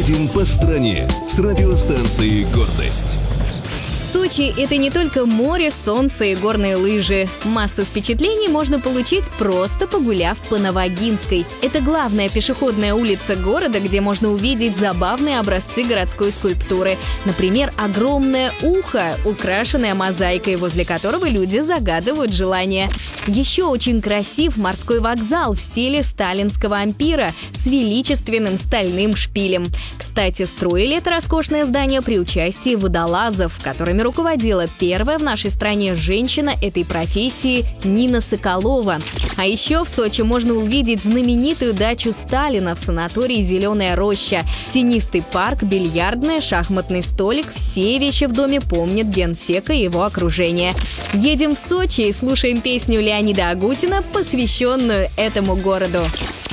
Едем по стране с радиостанцией «Гордость». Сочи – это не только море, солнце и горные лыжи. Массу впечатлений можно получить, просто погуляв по Новогинской. Это главная пешеходная улица города, где можно увидеть забавные образцы городской скульптуры. Например, огромное ухо, украшенное мозаикой, возле которого люди загадывают желания. Еще очень красив морской вокзал в стиле сталинского ампира с величественным стальным шпилем. Кстати, строили это роскошное здание при участии водолазов, которыми руководила первая в нашей стране женщина этой профессии Нина Соколова. А еще в Сочи можно увидеть знаменитую дачу Сталина в санатории «Зеленая роща». Тенистый парк, бильярдная, шахматный столик – все вещи в доме помнят генсека и его окружение. Едем в Сочи и слушаем песню Леонида Агутина, посвященную этому городу.